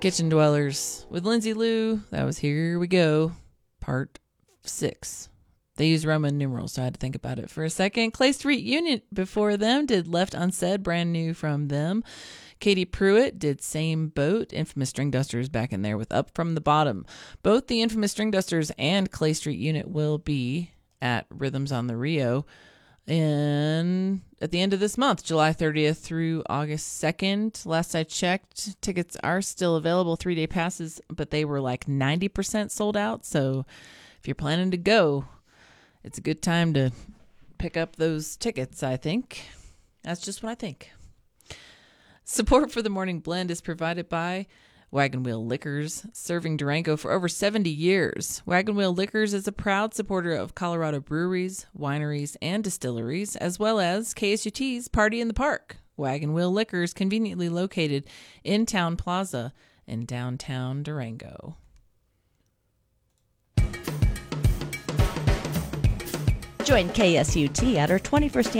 Kitchen Dwellers with Lindsay Lou. That was Here We Go, part 6. They use Roman numerals, so I had to think about it for a second. Clay Street Unit before them did Left Unsaid, brand new from them. Katie Pruitt did Same Boat. Infamous String Dusters back in there with Up From the Bottom. Both the Infamous String Dusters and Clay Street Unit will be at Rhythms on the Rio at the end of this month, July 30th through August 2nd. Last I checked, tickets are still available, 3-day passes, but they were like 90% sold out. So if you're planning to go, it's a good time to pick up those tickets, I think. That's just what I think. Support for the Morning Blend is provided by Wagon Wheel Liquors, serving Durango for over 70 years. Wagon Wheel Liquors is a proud supporter of Colorado breweries, wineries, and distilleries, as well as KSUT's Party in the Park. Wagon Wheel Liquors, conveniently located in Town Plaza in downtown Durango. Join KSUT at our 21st